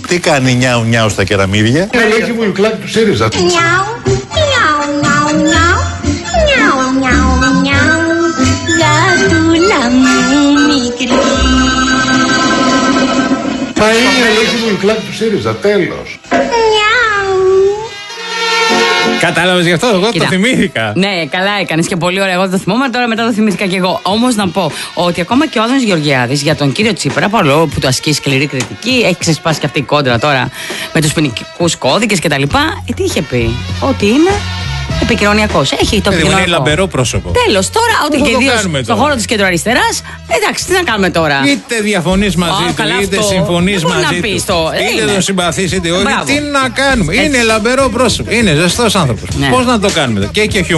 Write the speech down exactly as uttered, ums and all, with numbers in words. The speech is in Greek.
Τι κάνει νιάου νιάου στα κεραμίδια? Είναι λέγει μου η κλάκ του ΣΥΡΙΖΑ. Νιάου, νιάου, νιάου, νιάου, νιάου, νιάου, νιάου, γατούλα μου μικρή. Μα είναι λέγει μου η κλάκ του ΣΥΡΙΖΑ, τέλος. Κατάλαβες γι' αυτό, εγώ Κοίτα. το θυμήθηκα. Ναι, καλά έκανες και πολύ ωραία. Εγώ το θυμόμαι, τώρα μετά το θυμήθηκα και εγώ. Όμως να πω ότι ακόμα και ο Άδωνης Γεωργιάδης για τον κύριο Τσίπρα, παρόλο που του ασκεί σκληρή κριτική, έχει ξεσπάσει και αυτή η κόντρα τώρα με τους ποινικούς κώδικες κτλ. Ε, τι είχε πει? Ότι είναι επικοινωνιακός. Έχει το επικοινωνιακό. Είναι λαμπερό πρόσωπο. Τέλος, τώρα, ότι και ιδίως στον χώρο της κεντροαριστεράς, εντάξει, τι να κάνουμε τώρα. Είτε διαφωνείς μαζί του, είτε συμφωνείς μαζί του. Είτε τον συμπαθείς, είτε όχι. Τι να κάνουμε. Είναι λαμπερό πρόσωπο. Είναι ζεστός άνθρωπος. Πώς να το κάνουμε. Και έχει